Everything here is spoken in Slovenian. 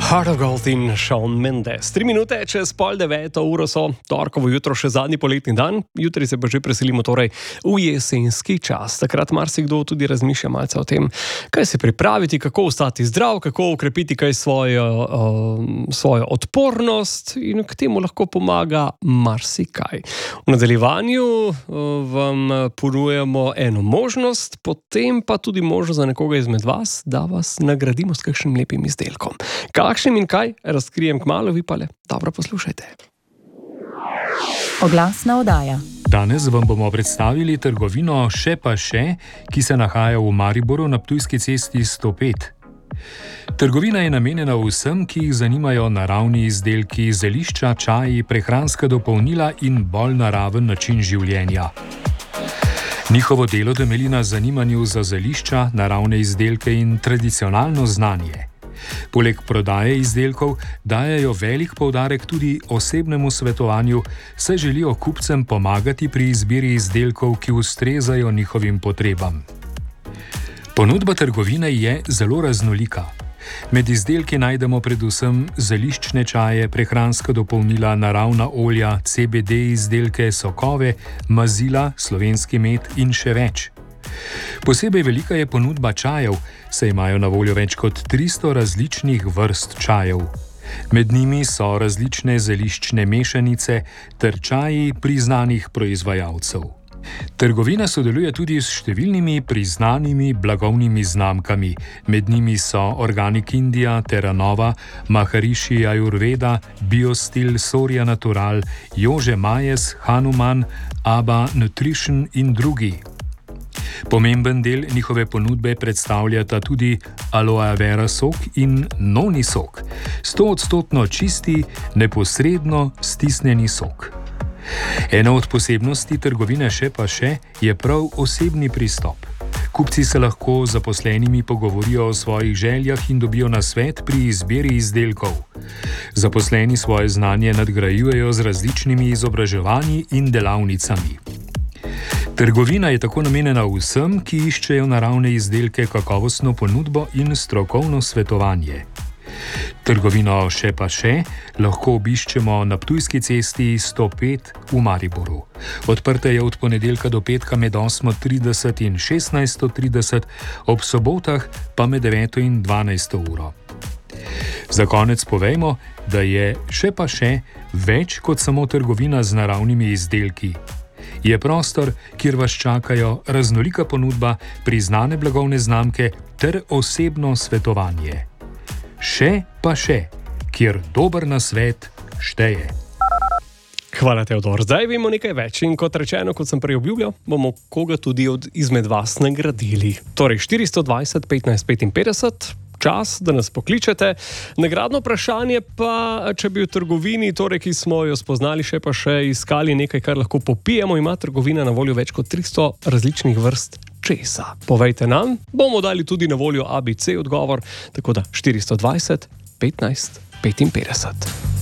Heart of Gold in Shawn Mendes. 3 minute čez 8:30 so, torkovo jutro, še zadnji poletni dan. Jutri se pa že preselimo torej v jesenski čas. Takrat marsikdo tudi razmišlja malce o tem, kaj se pripraviti, kako ostati zdrav, kako ukrepiti kaj svojo odpornost, in k temu lahko pomaga marsikaj. V nadaljevanju vam ponujamo eno možnost, potem pa tudi možnost za nekoga izmed vas, da vas nagradimo s kakšnim lepim izdelkom. Kakšnim in kaj, razkrijem kmalu, vi pa le dobro poslušajte. Oglasna oddaja. Danes vam bomo predstavili trgovino Še pa še, ki se nahaja v Mariboru na Ptujski cesti 105. Trgovina je namenjena vsem, ki jih zanimajo naravni izdelki, zelišča, čaji, prehranska dopolnila in bolj naraven način življenja. Njihovo delo temelji na zanimanju za zelišča, naravne izdelke in tradicionalno znanje. Poleg prodaje izdelkov dajejo velik poudarek tudi osebnemu svetovanju, saj želijo kupcem pomagati pri izbiri izdelkov, ki ustrezajo njihovim potrebam. Ponudba trgovine je zelo raznolika. Med izdelki najdemo predvsem zeliščne čaje, prehranska dopolnila, naravna olja, CBD izdelke, sokove, mazila, slovenski med in še več. Posebej velika je ponudba čajev, saj imajo na voljo več kot 300 različnih vrst čajev. Med njimi so različne zeliščne mešanice ter čaji priznanih proizvajalcev. Trgovina sodeluje tudi s številnimi priznanimi blagovnimi znamkami, med njimi so Organic India, Terra Nova, Maharishi Ayurveda, Biostil, Soria Natural, Jože Majes, Hanuman, Abba Nutrition in drugi. Pomemben del njihove ponudbe predstavljata tudi aloe vera sok in noni sok, 100% čisti, neposredno stisnjeni sok. Ena od posebnosti trgovine Še pa še je prav osebni pristop. Kupci se lahko z zaposlenimi pogovorijo o svojih željah in dobijo nasvet pri izbiri izdelkov. Zaposleni svoje znanje nadgrajujejo z različnimi izobraževanji in delavnicami. Trgovina je tako namenjena vsem, ki iščejo naravne izdelke, kakovostno ponudbo in strokovno svetovanje. Trgovino Še pa še lahko obiščemo na Ptujski cesti 105 v Mariboru. Odprta je od ponedeljka do petka med 8:30 in 16:30, ob sobotah pa med 9 in 12 uro. Za konec povejmo, da je Še pa še več kot samo trgovina z naravnimi izdelki. Je prostor, kjer vas čakajo raznolika ponudba, priznane blagovne znamke ter osebno svetovanje. Še pa še, kjer dober nasvet šteje. Hvala, Teodor. Zdaj vemo nekaj več in kot rečeno, kot sem prej obljubljal, bomo koga tudi izmed vas nagradili. Torej 420 15 55, čas, da nas pokličete. Nagradno vprašanje pa, če bi v trgovini, torej, ki smo jo spoznali, Še pa še iskali nekaj, kar lahko popijemo, ima trgovina na voljo več kot 300 različnih vrst česa. Povejte nam, bomo dali tudi na voljo ABC odgovor, tako da 420 15 55.